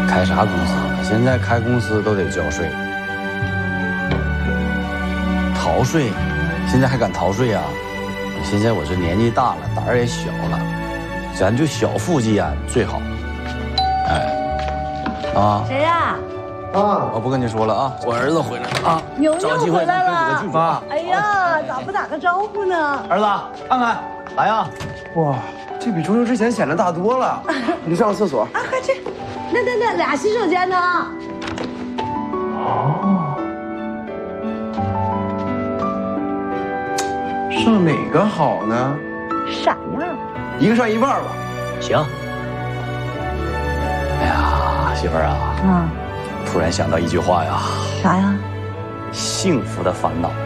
开啥公司？现在开公司都得交税，逃税，现在还敢逃税啊？现在我这年纪大了，胆儿也小了，咱就小富即安最好。哎， 谁呀？ 我不跟你说了啊，我儿子回来了啊， 牛牛回来了。 妈， 哎呀，咋不打个招呼呢？ 儿子，看看，来呀！ 哇，这比中秋之前显得大多了。你上个厕所啊，快去！那俩洗手间呢？ 哦，上哪个好呢？ 啥样？ 一个上一半吧。 行。哎呀，媳妇儿啊，突然想到一句话呀。 啥呀？ 幸福的烦恼。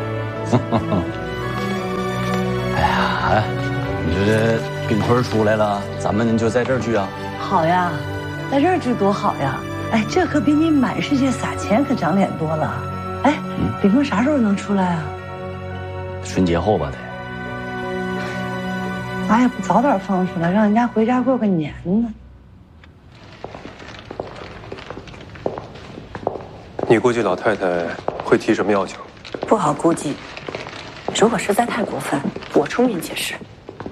哎呀，你说这冰棍出来了，咱们就在这儿聚啊。 好呀，在这儿聚多好呀！哎，这可比你满世界撒钱可长脸多了。哎，冰棍啥时候能出来啊？ 春节后吧得。 咋也不早点放出来，让人家回家过个年呢？ 你估计老太太会提什么要求？ 不好估计。如果实在太过分，我出面解释。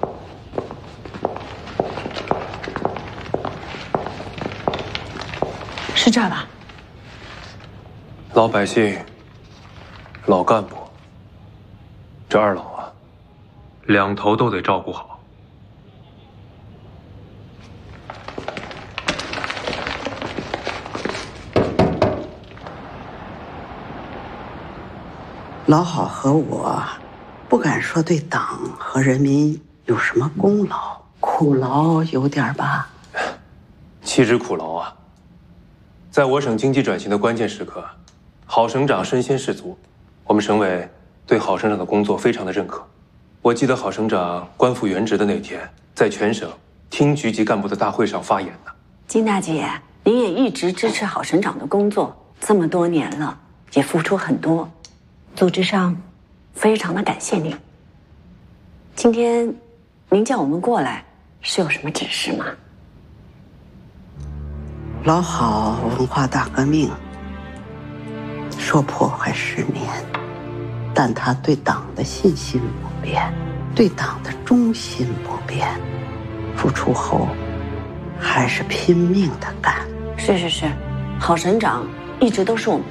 是这儿吧？ 老百姓、老干部，这二老啊，两头都得照顾好。 老好和我，不敢说对党和人民有什么功劳，苦劳有点吧。 岂止苦劳啊！在我省经济转型的关键时刻，郝省长身先士卒，我们省委对郝省长的工作非常的认可。我记得郝省长官复原职的那天，在全省厅局级干部的大会上发言呢。 金大姐，您也一直支持郝省长的工作，这么多年了，也付出很多。组织上，非常的感谢您。今天，您叫我们过来，是有什么指示吗？ 老好文化大革命，说破坏10年，但他对党的信心不变，对党的忠心不变，复出后，还是拼命的干。 是，郝省长一直都是我们。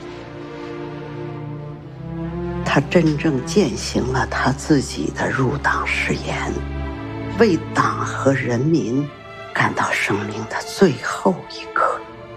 他真正践行了他自己的入党誓言，为党和人民干到生命的最后一刻。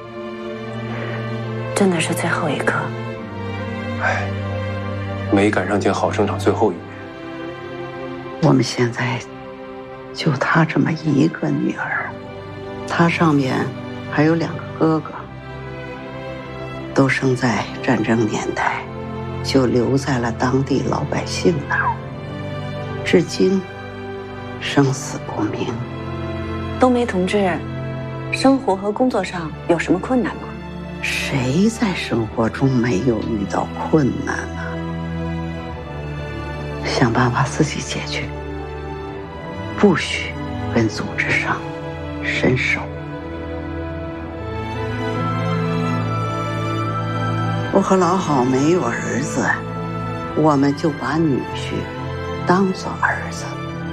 真的是最后一刻。 哎，没赶上见郝省长最后一面。 我们现在就他这么一个女儿，他上面还有2个哥哥，都生在战争年代。就留在了当地老百姓那儿，至今生死不明。 冬梅同志，生活和工作上有什么困难吗？ 谁在生活中没有遇到困难呢？想办法自己解决，不许跟组织上伸手。我和老郝没有儿子，我们就把女婿当作儿子。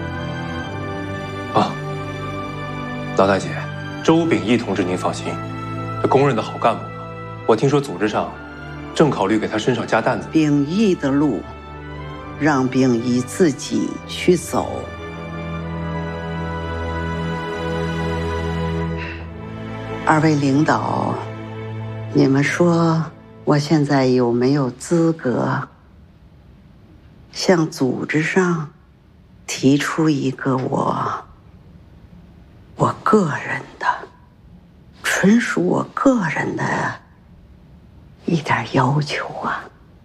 啊，老大姐，周秉义同志您放心，这公认的好干部嘛。我听说组织上正考虑给他身上加担子。 秉义的路，让秉义自己去走。2位领导，你们说我现在有没有资格向组织上提出一个我个人的，纯属我个人的一点要求啊？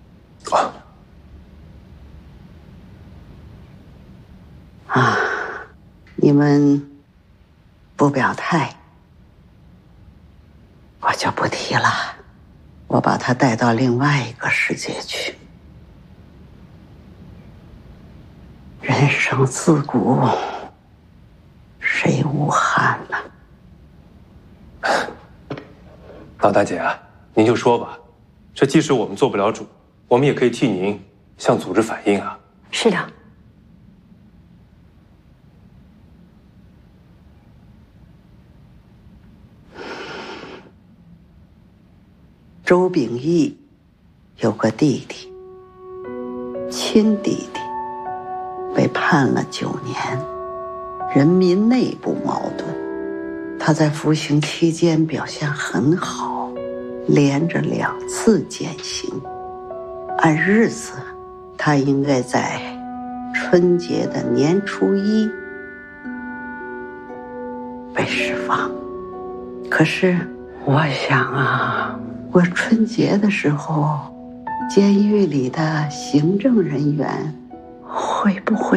你们不表态，我就不提了。我把他带到另外一个世界去。人生自古谁无憾呢？ 老大姐啊，您就说吧，这即使我们做不了主，我们也可以替您向组织反映啊。 是的。 周秉义有个弟弟，亲弟弟，被判了9年，人民内部矛盾。他在服刑期间表现很好，连着2次减刑。按日子，他应该在春节的年初1被释放。可是我想啊，我春节的时候，监狱里的行政人员会不会